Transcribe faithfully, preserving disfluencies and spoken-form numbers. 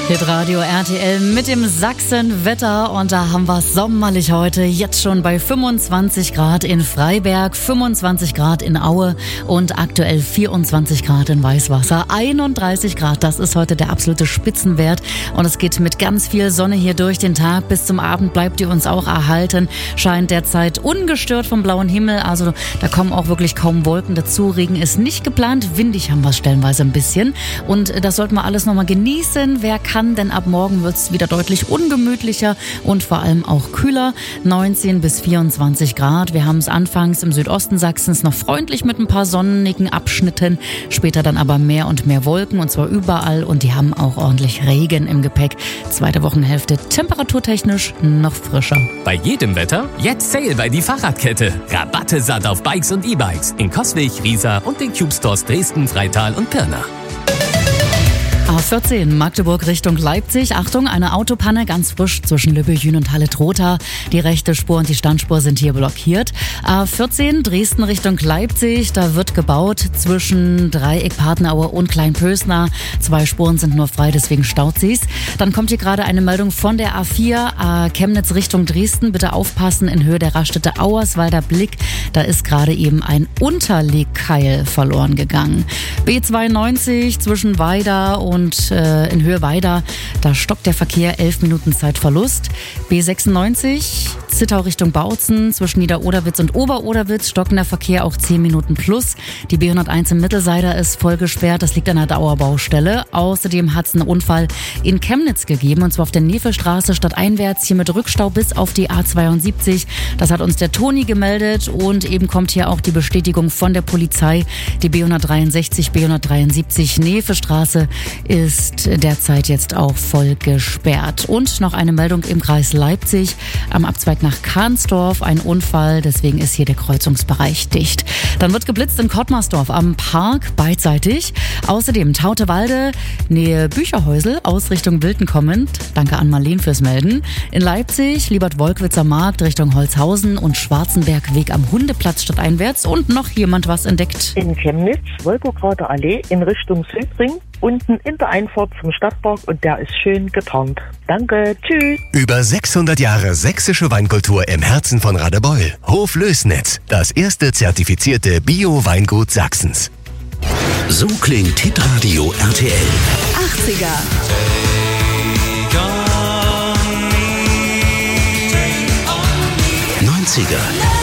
Hitradio R T L mit dem Sachsenwetter und da haben wir es sommerlich heute, jetzt schon bei fünfundzwanzig Grad in Freiberg, fünfundzwanzig Grad in Aue und aktuell vierundzwanzig Grad in Weißwasser, einunddreißig Grad, das ist heute der absolute Spitzenwert und es geht mit ganz viel Sonne hier durch den Tag, bis zum Abend bleibt die uns auch erhalten, scheint derzeit ungestört vom blauen Himmel, also da kommen auch wirklich kaum Wolken dazu, Regen ist nicht geplant, windig haben wir es stellenweise ein bisschen und das sollten wir alles nochmal genießen, wer kann, denn ab morgen wird es wieder deutlich ungemütlicher und vor allem auch kühler. neunzehn bis vierundzwanzig Grad. Wir haben es anfangs im Südosten Sachsens noch freundlich mit ein paar sonnigen Abschnitten, später dann aber mehr und mehr Wolken und zwar überall und die haben auch ordentlich Regen im Gepäck. Zweite Wochenhälfte temperaturtechnisch noch frischer. Bei jedem Wetter jetzt Sale bei die Fahrradkette. Rabatte satt auf Bikes und E-Bikes in Coswig, Riesa und den Cube Stores Dresden, Freital und Pirna. A vierzehn, Magdeburg Richtung Leipzig. Achtung, eine Autopanne ganz frisch zwischen Lübbejün und Halle-Trotha. Die rechte Spur und die Standspur sind hier blockiert. A vierzehn, Dresden Richtung Leipzig. Da wird gebaut zwischen Dreieck Partneraue und Kleinpösner. Zwei Spuren sind nur frei, deswegen staut sie's. Dann kommt hier gerade eine Meldung von der A vier, A Chemnitz Richtung Dresden. Bitte aufpassen, in Höhe der Raststätte Auerswalder Blick. Da ist gerade eben ein Unterlegkeil verloren gegangen. B zweiundneunzig zwischen Weida und Und äh, in Höhe Weida, da stockt der Verkehr, elf Minuten Zeitverlust. B sechsundneunzig, Zittau Richtung Bautzen, zwischen Nieder-Oderwitz und Ober-Oderwitz, stockender Verkehr auch zehn Minuten plus. Die B hunderteins im Mittelseider ist voll gesperrt, das liegt an einer Dauerbaustelle. Außerdem hat es einen Unfall in Chemnitz gegeben, und zwar auf der Nefelstraße stadteinwärts, hier mit Rückstau bis auf die A zweiundsiebzig. Das hat uns der Toni gemeldet und eben kommt hier auch die Bestätigung von der Polizei. Die B hundertdreiundsechzig, B hundertdreiundsiebzig Nefelstraße ist derzeit jetzt auch voll gesperrt. Und noch eine Meldung im Kreis Leipzig. Am Abzweig nach Kahnsdorf ein Unfall, deswegen ist hier der Kreuzungsbereich dicht. Dann wird geblitzt in Kottmarsdorf am Park beidseitig. Außerdem Tautewalde, Nähe Bücherhäusel, aus Richtung Wilten kommend. Danke an Marleen fürs Melden. In Leipzig, Liebert-Wolkwitzer Markt Richtung Holzhausen und Schwarzenberg Weg am Hundeplatz stadteinwärts. Und noch jemand was entdeckt. In Chemnitz, Wolgokrader Allee in Richtung Südring. Unten in der Einfahrt zum Stadtpark und der ist schön getarnt. Danke, tschüss. Über sechshundert Jahre sächsische Weinkultur im Herzen von Radebeul. Hof Lößnitz, das erste zertifizierte Bio-Weingut Sachsens. So klingt Hitradio R T L. achtziger. neunziger.